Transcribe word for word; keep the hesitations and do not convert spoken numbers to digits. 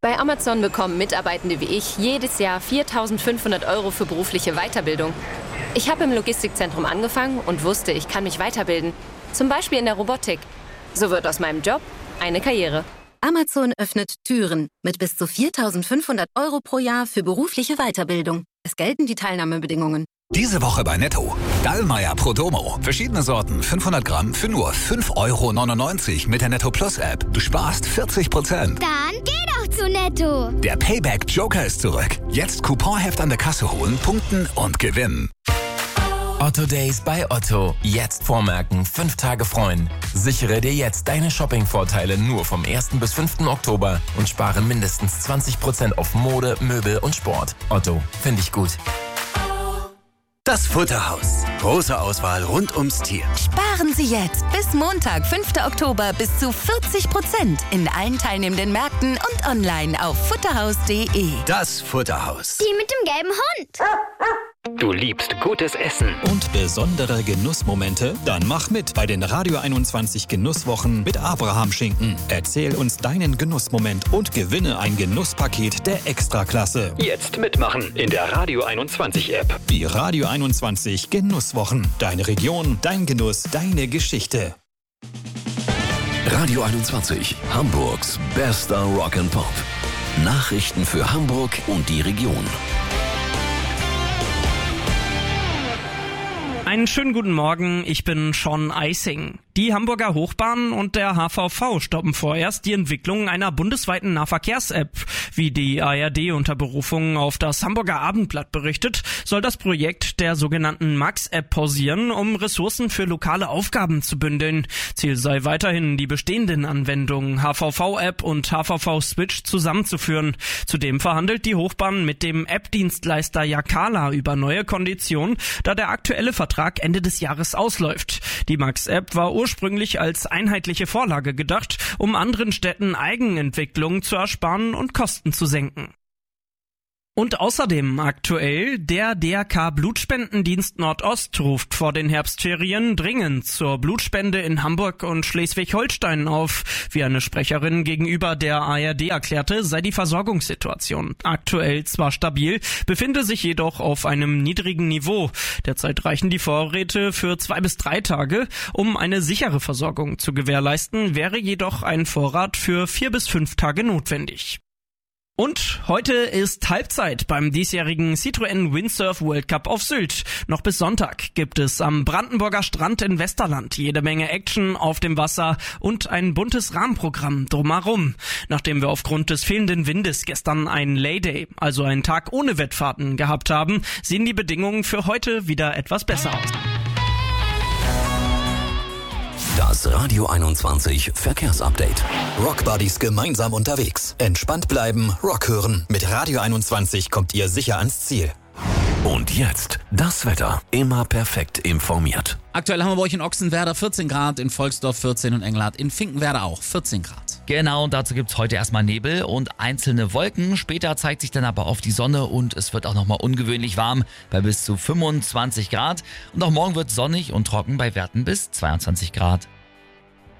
Bei Amazon bekommen Mitarbeitende wie ich jedes Jahr viertausendfünfhundert Euro für berufliche Weiterbildung. Ich habe im Logistikzentrum angefangen und wusste, ich kann mich weiterbilden. Zum Beispiel in der Robotik. So wird aus meinem Job eine Karriere. Amazon öffnet Türen mit bis zu viertausendfünfhundert Euro pro Jahr für berufliche Weiterbildung. Es gelten die Teilnahmebedingungen. Diese Woche bei Netto. Dallmayr Prodomo. Verschiedene Sorten, fünfhundert Gramm für nur fünf Euro neunundneunzig mit der Netto Plus App. Du sparst vierzig Prozent. Dann geh doch zu Netto. Der Payback Joker ist zurück. Jetzt Couponheft an der Kasse holen, punkten und gewinnen. Otto Days bei Otto. Jetzt vormerken, fünf Tage freuen. Sichere dir jetzt deine Shopping-Vorteile nur vom ersten bis fünften Oktober und spare mindestens zwanzig Prozent auf Mode, Möbel und Sport. Otto, finde ich gut. Das Futterhaus. Große Auswahl rund ums Tier. Sparen Sie jetzt bis Montag, fünften Oktober bis zu vierzig Prozent in allen teilnehmenden Märkten und online auf futterhaus punkt de. Das Futterhaus. Die mit dem gelben Hund. Du liebst gutes Essen und besondere Genussmomente? Dann mach mit bei den Radio einundzwanzig Genusswochen mit Abraham Schinken. Erzähl uns deinen Genussmoment und gewinne ein Genusspaket der Extraklasse. Jetzt mitmachen in der Radio einundzwanzig App. Die Radio einundzwanzig Genusswochen. Deine Region, dein Genuss, deine Geschichte. Radio einundzwanzig, Hamburgs bester Rock'n'Pop. Nachrichten für Hamburg und die Region. Einen schönen guten Morgen, ich bin Sean Eising. Die Hamburger Hochbahn und der H V V stoppen vorerst die Entwicklung einer bundesweiten Nahverkehrs-App. Wie die A R D unter Berufung auf das Hamburger Abendblatt berichtet, soll das Projekt der sogenannten Max-App pausieren, um Ressourcen für lokale Aufgaben zu bündeln. Ziel sei weiterhin, die bestehenden Anwendungen H V V-App und H V V-Switch zusammenzuführen. Zudem verhandelt die Hochbahn mit dem App-Dienstleister Yakala über neue Konditionen, da der aktuelle Vertrag Ende des Jahres ausläuft. Die Max-App war ursprünglich als einheitliche Vorlage gedacht, um anderen Städten Eigenentwicklungen zu ersparen und Kosten zu senken. Und außerdem aktuell, der D R K Blutspendendienst Nordost ruft vor den Herbstferien dringend zur Blutspende in Hamburg und Schleswig-Holstein auf. Wie eine Sprecherin gegenüber der A R D erklärte, sei die Versorgungssituation aktuell zwar stabil, befinde sich jedoch auf einem niedrigen Niveau. Derzeit reichen die Vorräte für zwei bis drei Tage. Um eine sichere Versorgung zu gewährleisten, wäre jedoch ein Vorrat für vier bis fünf Tage notwendig. Und heute ist Halbzeit beim diesjährigen Citroën Windsurf World Cup auf Sylt. Noch bis Sonntag gibt es am Brandenburger Strand in Westerland jede Menge Action auf dem Wasser und ein buntes Rahmenprogramm drumherum. Nachdem wir aufgrund des fehlenden Windes gestern einen Layday, also einen Tag ohne Wettfahrten, gehabt haben, sehen die Bedingungen für heute wieder etwas besser aus. Das Radio einundzwanzig Verkehrsupdate. Rockbuddies gemeinsam unterwegs. Entspannt bleiben, Rock hören. Mit Radio einundzwanzig kommt ihr sicher ans Ziel. Und jetzt das Wetter. Immer perfekt informiert. Aktuell haben wir bei euch in Ochsenwerder vierzehn Grad, in Volksdorf vierzehn und Engelhardt, in Finkenwerder auch vierzehn Grad. Genau, und dazu gibt's heute erstmal Nebel und einzelne Wolken. Später zeigt sich dann aber auf die Sonne und es wird auch nochmal ungewöhnlich warm bei bis zu fünfundzwanzig Grad. Und auch morgen wird sonnig und trocken bei Werten bis zweiundzwanzig Grad.